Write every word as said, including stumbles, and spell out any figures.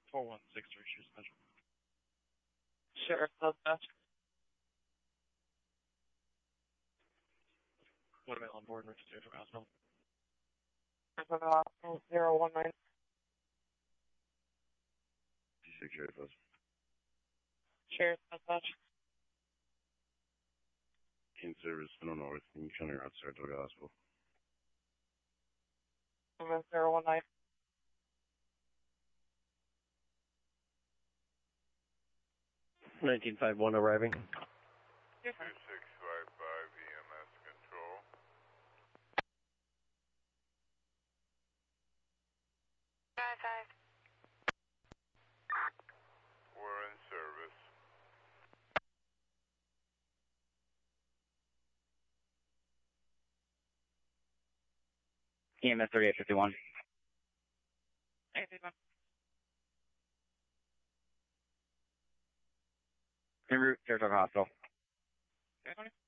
four one six three, shoot special. Sheriff Dispatch. What about on board with Saratoga Hospital? Saratoga Hospital, zero one nine. D six Sheriff Bus. Sheriff Dispatch. In service, Spino North, in County Route, Saratoga Hospital. zero one nine. nineteen five one arriving. two six five five E M S control. Five five. We're in service. E M S thirty-eight fifty-one. En route, Saratoga Hospital. Okay,